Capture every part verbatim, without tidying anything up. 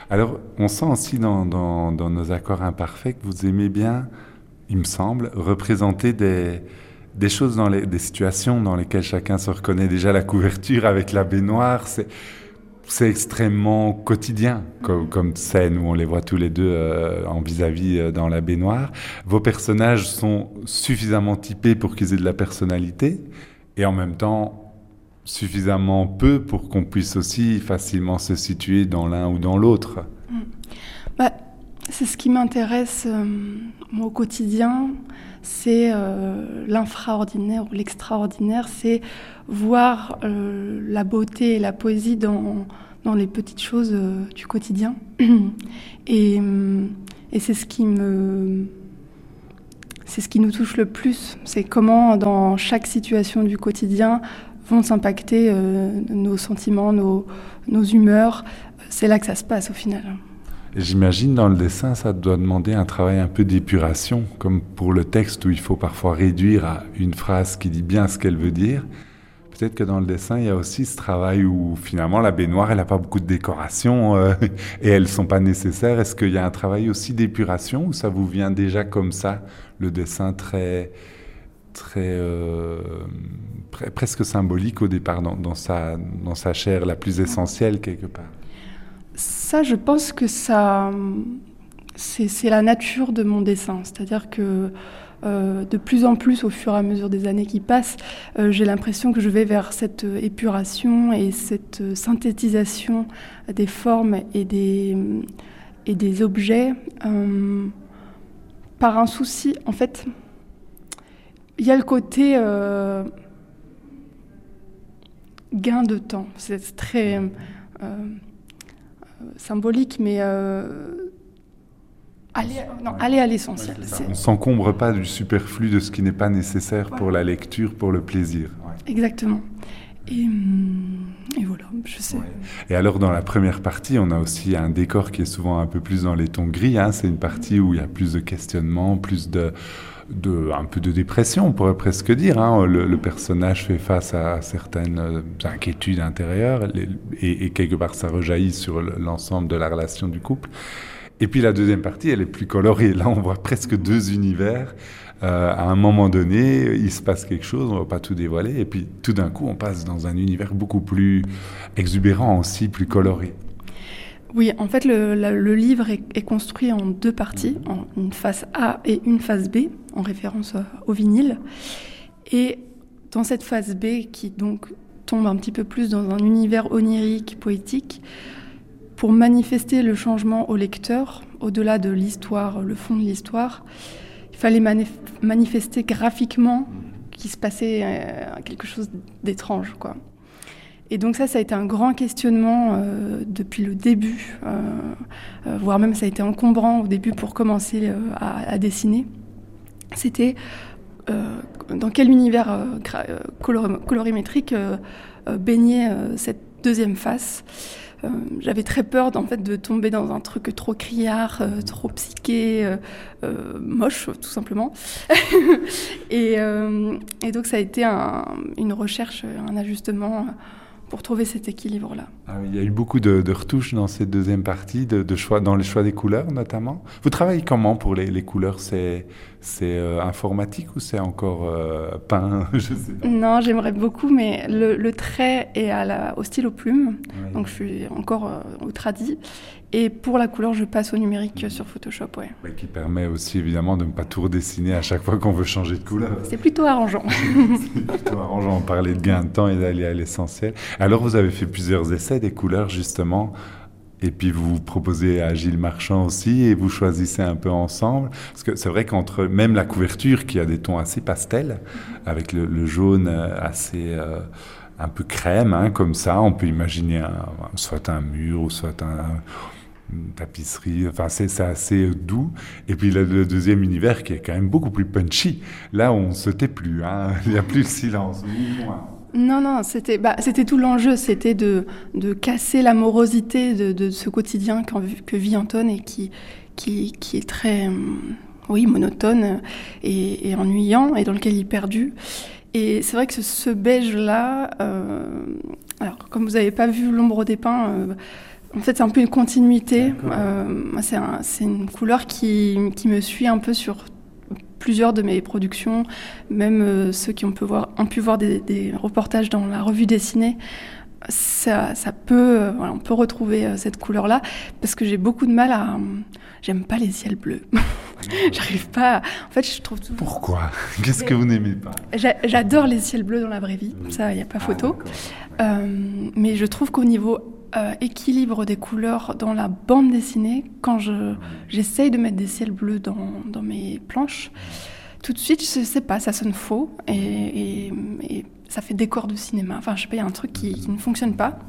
Alors, on sent aussi dans, dans, dans nos accords imparfaits que vous aimez bien, il me semble, représenter des, des choses, dans les, des situations dans lesquelles chacun se reconnaît. Déjà, la couverture avec la baignoire, c'est, c'est extrêmement quotidien comme, comme scène où on les voit tous les deux euh, en vis-à-vis euh, dans la baignoire. Vos personnages sont suffisamment typés pour qu'ils aient de la personnalité et en même temps suffisamment peu pour qu'on puisse aussi facilement se situer dans l'un ou dans l'autre. Mmh. Bah, c'est ce qui m'intéresse euh, moi, au quotidien, c'est euh, l'infraordinaire ou l'extraordinaire, c'est voir euh, la beauté et la poésie dans, dans les petites choses euh, du quotidien. Et, et c'est ce qui me... c'est ce qui nous touche le plus, c'est comment dans chaque situation du quotidien vont s'impacter euh, nos sentiments, nos, nos humeurs. C'est là que ça se passe au final. Et j'imagine dans le dessin, ça doit demander un travail un peu d'épuration, comme pour le texte où il faut parfois réduire à une phrase qui dit bien ce qu'elle veut dire. Peut-être que dans le dessin, il y a aussi ce travail où finalement la baignoire, elle n'a pas beaucoup de décoration euh, et elles ne sont pas nécessaires. Est-ce qu'il y a un travail aussi d'épuration ou ça vous vient déjà comme ça, le dessin très... très euh, pre- presque symbolique au départ, dans, dans, sa, dans sa chair la plus essentielle quelque part? Ça, je pense que ça, c'est, c'est la nature de mon dessin. C'est-à-dire que euh, de plus en plus, au fur et à mesure des années qui passent, euh, j'ai l'impression que je vais vers cette épuration et cette synthétisation des formes et des, et des objets euh, par un souci, en fait... Il y a le côté euh, gain de temps. C'est très euh, euh, symbolique, mais euh, aller, non, ouais. aller à l'essentiel. Ouais, c'est... On ne s'encombre pas du superflu, de ce qui n'est pas nécessaire ouais. pour la lecture, pour le plaisir. Ouais. Exactement. Et, et voilà, je sais. Ouais. Et alors, dans la première partie, on a aussi un décor qui est souvent un peu plus dans les tons gris. Hein. C'est une partie où il y a plus de questionnements, plus de... De, un peu de dépression, on pourrait presque dire. Hein. Le, le personnage fait face à certaines euh, inquiétudes intérieures les, et, et quelque part ça rejaillit sur le, l'ensemble de la relation du couple. Et puis la deuxième partie, elle est plus colorée. Là, on voit presque deux univers. Euh, à un moment donné, il se passe quelque chose, on ne va pas tout dévoiler. Et puis tout d'un coup, on passe dans un univers beaucoup plus exubérant aussi, plus coloré. Oui, en fait, le, le, le livre est, est construit en deux parties, en une face A et une face B, en référence au vinyle. Et dans cette face B, qui donc tombe un petit peu plus dans un univers onirique, poétique, pour manifester le changement au lecteur, au-delà de l'histoire, le fond de l'histoire, il fallait manif- manifester graphiquement qu'il se passait euh, quelque chose d'étrange, quoi. Et donc ça, ça a été un grand questionnement euh, depuis le début, euh, euh, voire même ça a été encombrant au début pour commencer euh, à, à dessiner. C'était euh, dans quel univers euh, color- colorimétrique euh, euh, baignait euh, cette deuxième face. Euh, j'avais très peur en fait, de tomber dans un truc trop criard, euh, trop psyché, euh, euh, moche tout simplement. et, euh, et donc ça a été un, une recherche, un ajustement pour trouver cet équilibre-là. Ah, il y a eu beaucoup de, de retouches dans cette deuxième partie, de, de choix, dans les choix des couleurs notamment. Vous travaillez comment pour les, les couleurs? C'est, c'est euh, informatique ou c'est encore euh, peint? Je sais pas. Non, j'aimerais beaucoup, mais le, le trait est à la, au stylo plume, ouais. Donc je suis encore euh, au tradi. Et pour la couleur, je passe au numérique mmh. sur Photoshop. Ouais. Ouais, qui permet aussi évidemment de ne pas tout redessiner à chaque fois qu'on veut changer de couleur. C'est plutôt arrangeant. C'est plutôt arrangeant. On parlait de gain de temps et d'aller à l'essentiel. Alors vous avez fait plusieurs essais des couleurs justement. Et puis vous vous proposez à Gilles Marchand aussi et vous choisissez un peu ensemble. Parce que c'est vrai qu'entre même la couverture qui a des tons assez pastels, avec le, le jaune assez... Euh, un peu crème, hein, comme ça, on peut imaginer un, soit un mur ou soit un, une tapisserie, enfin c'est, c'est assez doux. Et puis le, le deuxième univers qui est quand même beaucoup plus punchy, là on ne se tait plus, hein, il n'y a plus de silence. Non, non, c'était, bah, c'était tout l'enjeu, c'était de, de casser la morosité de, de ce quotidien que vit Anton et qui, qui, qui est très, oui, monotone et, et ennuyant et dans lequel il est perdu. Et c'est vrai que ce, ce beige-là, euh, alors comme vous n'avez pas vu L'ombre des pins, euh, En fait, c'est un peu une continuité. Euh, c'est, un, c'est une couleur qui, qui me suit un peu sur plusieurs de mes productions, même euh, ceux qui ont pu voir, ont pu voir des, des reportages dans la revue dessinée. Ça, ça peut, euh, voilà, on peut retrouver euh, cette couleur-là, parce que j'ai beaucoup de mal à... Euh, j'aime pas les ciels bleus. J'arrive pas... À, en fait, je trouve... Tout... Pourquoi ? Qu'est-ce que vous n'aimez pas ? J'a, J'adore les ciels bleus dans la vraie vie, ça, il n'y a pas photo. Ah, euh, mais je trouve qu'au niveau euh, équilibre des couleurs dans la bande dessinée, quand je, j'essaye de mettre des ciels bleus dans, dans mes planches, tout de suite, je sais pas, ça sonne faux, et... et, et ça fait décor de cinéma. Enfin, je sais pas, il y a un truc qui, qui ne fonctionne pas.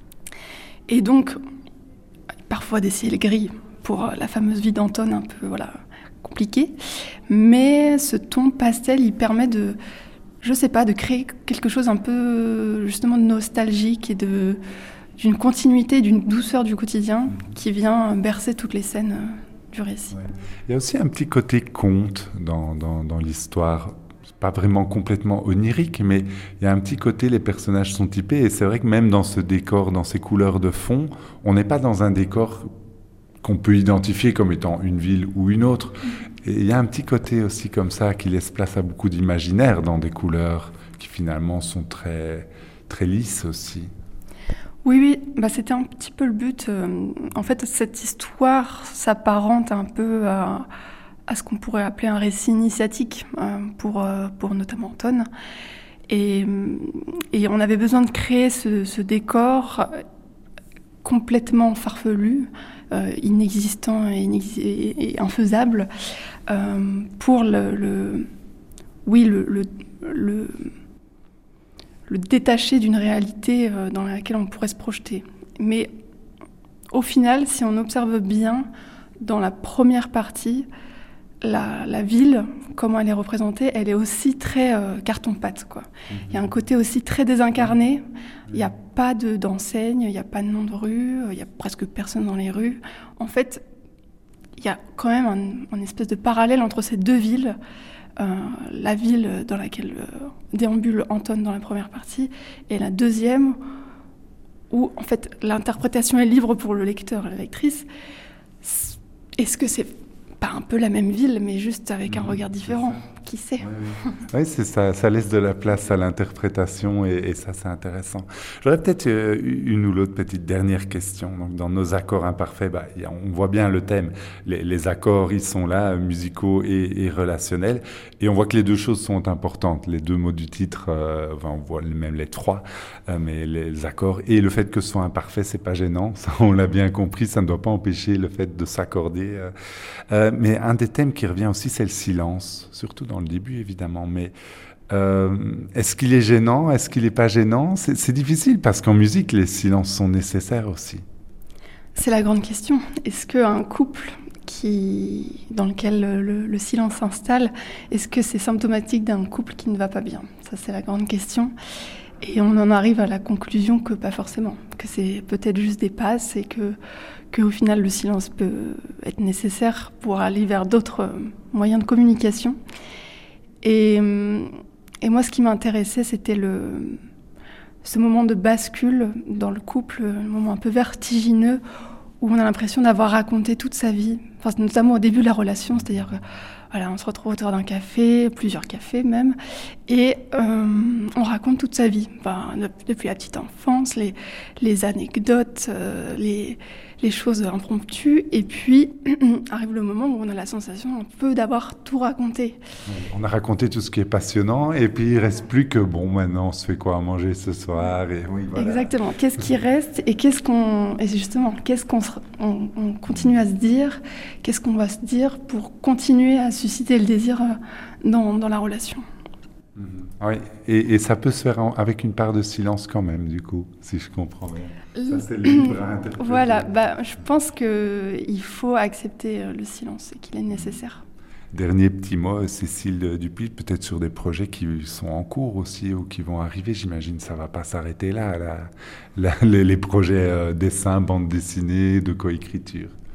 Et donc, parfois des ciels gris pour la fameuse vie d'Anton, un peu, voilà, compliquée. Mais ce ton pastel, il permet de, je sais pas, de créer quelque chose un peu, justement, de nostalgique et de, d'une continuité, d'une douceur du quotidien qui vient bercer toutes les scènes du récit. Ouais. Il y a aussi un petit côté conte dans, dans, dans l'histoire. Pas vraiment complètement onirique, mais il y a un petit côté, les personnages sont typés, et c'est vrai que même dans ce décor, dans ces couleurs de fond, on n'est pas dans un décor qu'on peut identifier comme étant une ville ou une autre. Et il y a un petit côté aussi comme ça qui laisse place à beaucoup d'imaginaire dans des couleurs qui finalement sont très, très lisses aussi. Oui, oui, bah, c'était un petit peu le but. En fait, cette histoire s'apparente un peu à... à ce qu'on pourrait appeler un récit initiatique euh, pour, euh, pour notamment Anton. Et, et on avait besoin de créer ce, ce décor complètement farfelu, euh, inexistant et, inexi- et, et infaisable, euh, pour le, le, oui, le, le, le, le détacher d'une réalité euh, dans laquelle on pourrait se projeter. Mais au final, si on observe bien, dans la première partie, La, la ville, comment elle est représentée, elle est aussi très euh, carton-pâte, quoi. Mmh. Il y a un côté aussi très désincarné. Il n'y a pas de, d'enseigne, il n'y a pas de nom de rue, il n'y a presque personne dans les rues. En fait, il y a quand même un, un espèce de parallèle entre ces deux villes. Euh, la ville dans laquelle euh, déambule Anton dans la première partie, et la deuxième, où en fait l'interprétation est libre pour le lecteur et la lectrice. Est-ce que c'est pas un peu la même ville, mais juste avec un regard différent, qui sait. Oui, oui. Oui, c'est ça, ça laisse de la place à l'interprétation, et, et ça, c'est intéressant. J'aurais peut-être euh, une ou l'autre petite dernière question. Donc, dans nos accords imparfaits, bah, y a, on voit bien le thème. Les, les accords, ils sont là, musicaux et, et relationnels, et on voit que les deux choses sont importantes. Les deux mots du titre, euh, enfin, on voit même les trois, euh, mais les accords et le fait que ce soit imparfait, c'est pas gênant. Ça, on l'a bien compris, ça ne doit pas empêcher le fait de s'accorder. Euh, euh, mais un des thèmes qui revient aussi, c'est le silence, surtout dans le début, évidemment. Mais euh, est-ce qu'il est gênant ? Est-ce qu'il n'est pas gênant ? c'est, c'est difficile, parce qu'en musique, les silences sont nécessaires aussi. C'est la grande question. Est-ce qu'un couple qui, dans lequel le, le silence s'installe, est-ce que c'est symptomatique d'un couple qui ne va pas bien ? Ça, c'est la grande question. Et on en arrive à la conclusion que pas forcément, que c'est peut-être juste des passes, et que qu'au final, le silence peut être nécessaire pour aller vers d'autres moyens de communication. Et, et moi, ce qui m'intéressait, c'était le, ce moment de bascule dans le couple, un moment un peu vertigineux, où on a l'impression d'avoir raconté toute sa vie, enfin, notamment au début de la relation, c'est-à-dire que voilà, on se retrouve autour d'un café, plusieurs cafés même, et euh, on raconte toute sa vie, enfin, depuis la petite enfance, les, les anecdotes, euh, les, les choses impromptues, et puis arrive le moment où on a la sensation un peu d'avoir tout raconté. On a raconté tout ce qui est passionnant, et puis il ne reste plus que, bon, maintenant on se fait quoi à manger ce soir, et oui, voilà. Exactement, qu'est-ce qui reste, et qu'est-ce qu'on, et justement, qu'est-ce qu'on se, on, on continue à se dire, qu'est-ce qu'on va se dire pour continuer à susciter le désir dans, dans la relation. Mmh. Oui, et, et ça peut se faire en, avec une part de silence quand même, du coup, si je comprends bien. Ça, c'est libre à interpréter. Voilà, bah, je pense qu'il faut accepter le silence et qu'il est nécessaire. Dernier petit mot, Cécile Dupuis, peut-être sur des projets qui sont en cours aussi ou qui vont arriver. J'imagine que ça ne va pas s'arrêter là, là, là les, les projets euh, dessin, bande dessinée, de coécriture.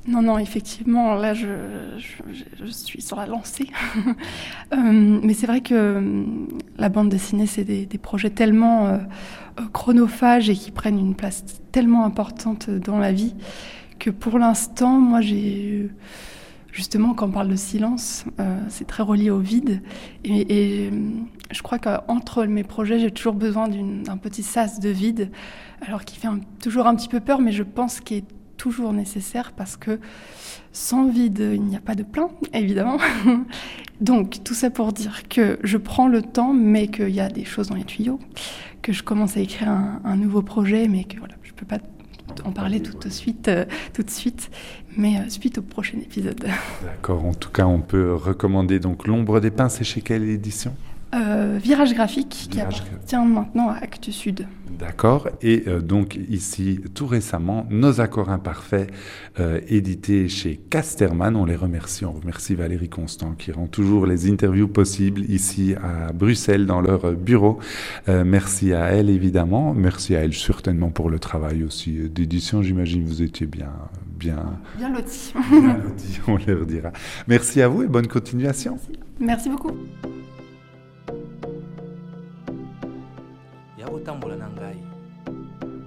Non, non, effectivement, là, je, je, je suis sur la lancée. euh, mais c'est vrai que euh, la bande dessinée, c'est des, des projets tellement euh, chronophages et qui prennent une place tellement importante dans la vie que pour l'instant, moi, j'ai... Justement, quand on parle de silence, euh, c'est très relié au vide. Et, et je crois qu'entre mes projets, j'ai toujours besoin d'une, d'un petit sas de vide, alors qui fait un, toujours un petit peu peur, mais je pense qu'il est toujours nécessaire parce que sans vide, il n'y a pas de plein, évidemment. Donc, tout ça pour dire que je prends le temps, mais qu'il y a des choses dans les tuyaux, que je commence à écrire un, un nouveau projet, mais que voilà, je ne peux pas en parler tout de suite, euh, tout de suite, mais euh, suite au prochain épisode. D'accord, en tout cas, on peut recommander donc L'Ombre des Pins, c'est chez quelle édition ? Euh, Virage Graphique, Virage qui appartient maintenant à Actes Sud. D'accord. Et euh, donc ici, tout récemment, Nos accords imparfaits, euh, édité chez Casterman. On les remercie. On remercie Valérie Constant qui rend toujours les interviews possibles ici à Bruxelles dans leur bureau. Euh, merci à elle, évidemment. Merci à elle certainement pour le travail aussi d'édition. J'imagine que vous étiez bien... Bien, bien lotis. Bien lotis, on leur dira. Merci à vous et bonne continuation. Merci, Merci beaucoup. yakotambola na ngai